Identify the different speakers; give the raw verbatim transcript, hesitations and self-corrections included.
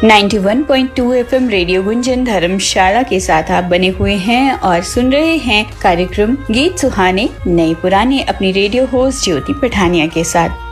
Speaker 1: Ninety one point two FM radio Gunjan धर्मशाला के साथ आप बने हुए हैं और सुन रहे हैं कार्यक्रम गीत सुहाने नए पुराने अपनी रेडियो होस्ट ज्योति पठानिया के साथ।